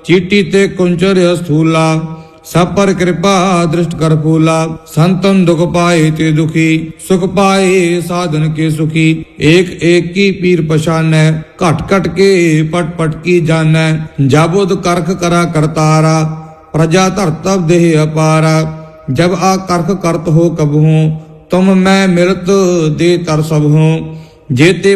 चीटी ते कुंचर स्थूला, सब पर कृपा दृष्ट कर फूला। संतन दुख पाए ते दुखी, सुख पाए साधन के सुखी। एक एक की पीर पछानै, घट घट के पट पट की जानै। जाबुद करख करा करतारा, प्रजा धरतब देह अपारा। जब आ करख करत हो कबहूँ, तुम मैं मिलत दे तर सब हूँ। जेते